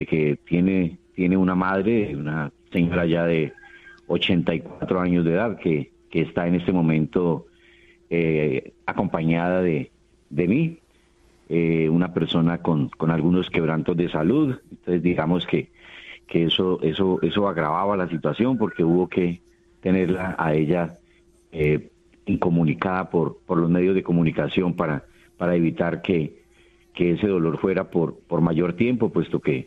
que tiene una madre, una señora ya de 84 años de edad, que está en este momento acompañada de mí, una persona con algunos quebrantos de salud. Entonces digamos que eso agravaba la situación, porque hubo que tenerla a ella incomunicada por los medios de comunicación para evitar que ese dolor fuera por mayor tiempo, puesto que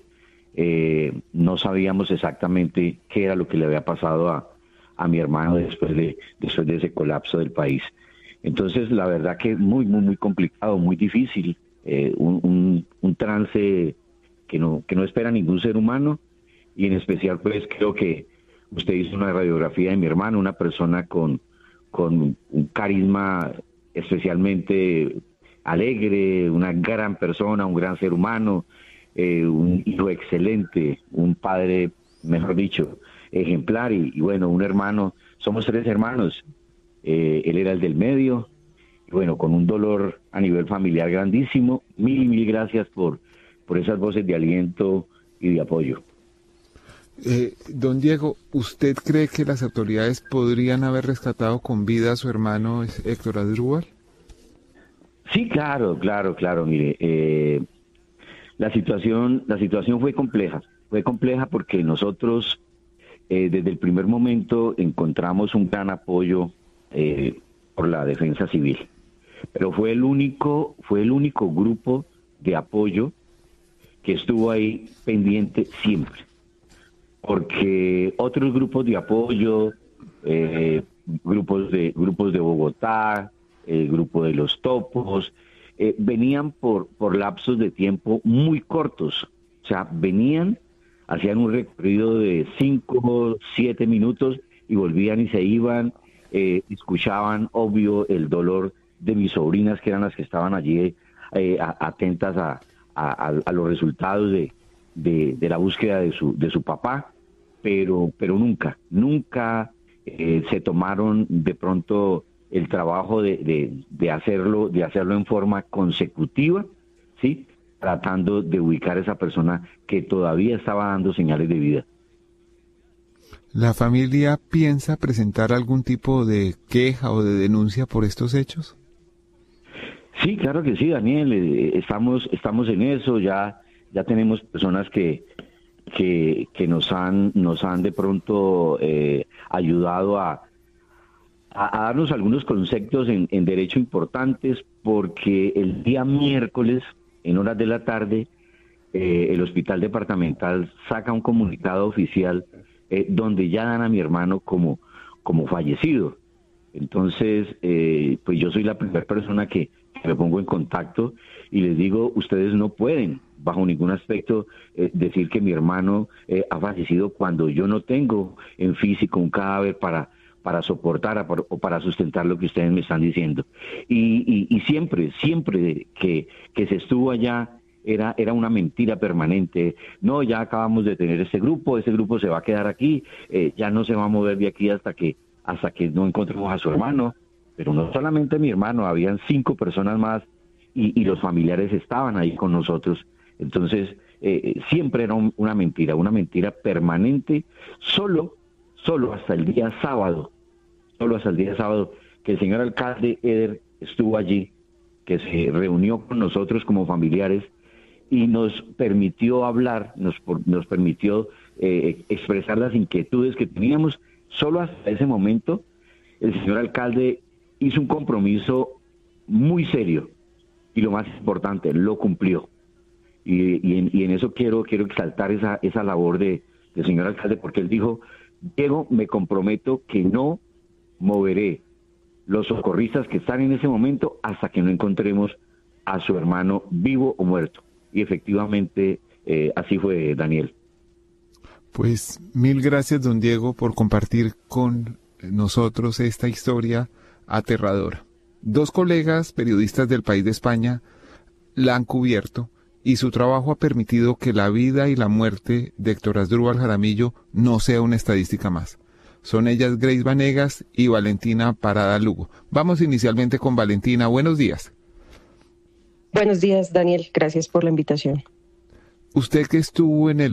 no sabíamos exactamente qué era lo que le había pasado a mi hermano después de ese colapso del país. Entonces, la verdad que muy complicado, muy difícil, un trance que no espera ningún ser humano, y en especial pues creo que usted hizo una radiografía de mi hermano, una persona con un carisma especialmente alegre, una gran persona, un gran ser humano, un hijo excelente, un padre, mejor dicho, ejemplar, y bueno, un hermano. Somos 3 hermanos, él era el del medio, y bueno, con un dolor a nivel familiar grandísimo. Mil gracias por esas voces de aliento y de apoyo. Don Diego, ¿usted cree que las autoridades podrían haber rescatado con vida a su hermano Héctor Asdrúbal? Sí, claro, mire, la situación fue compleja porque nosotros desde el primer momento encontramos un gran apoyo por la defensa civil, pero fue el único grupo de apoyo que estuvo ahí pendiente siempre, porque otros grupos de apoyo, grupos de Bogotá, el grupo de los topos, venían por lapsos de tiempo muy cortos. O sea, venían, hacían un recorrido de 5, 7 minutos y volvían y se iban, escuchaban, obvio, el dolor de mis sobrinas, que eran las que estaban allí atentas a los resultados de la búsqueda de su papá, pero nunca se tomaron de pronto el trabajo de hacerlo en forma consecutiva, ¿sí? Tratando de ubicar a esa persona que todavía estaba dando señales de vida. ¿La familia piensa presentar algún tipo de queja o de denuncia por estos hechos? Sí, claro que sí, Daniel. Estamos en eso. Ya tenemos personas que nos han de pronto ayudado a darnos algunos conceptos en derecho importantes, porque el día miércoles, en horas de la tarde, el hospital departamental saca un comunicado oficial donde ya dan a mi hermano como fallecido. Entonces, pues yo soy la primera persona que me pongo en contacto y les digo: ustedes no pueden, bajo ningún aspecto, decir que mi hermano ha fallecido cuando yo no tengo en físico un cadáver para soportar o para sustentar lo que ustedes me están diciendo. Y siempre que se estuvo allá, era una mentira permanente. No, ya acabamos de tener ese grupo se va a quedar aquí, ya no se va a mover de aquí hasta que no encontremos a su hermano. Pero no solamente mi hermano, habían 5 personas más, y los familiares estaban ahí con nosotros. Entonces, siempre era una mentira permanente, solo hasta el día sábado, que el señor alcalde Eder estuvo allí, que se reunió con nosotros como familiares y nos permitió hablar, nos permitió expresar las inquietudes que teníamos. Solo hasta ese momento el señor alcalde hizo un compromiso muy serio, y lo más importante, lo cumplió. Y en eso quiero exaltar esa labor del señor alcalde, porque él dijo: Diego, me comprometo que no moveré los socorristas que están en ese momento hasta que no encontremos a su hermano vivo o muerto. Y efectivamente así fue, Daniel. Pues 1000 gracias, don Diego, por compartir con nosotros esta historia aterradora. 2 colegas periodistas del país de España la han cubierto, y su trabajo ha permitido que la vida y la muerte de Héctor Asdrúbal Jaramillo no sea una estadística más. Son ellas Grace Vanegas y Valentina Parada Lugo. Vamos inicialmente con Valentina. Buenos días. Buenos días, Daniel. Gracias por la invitación. Usted que estuvo en el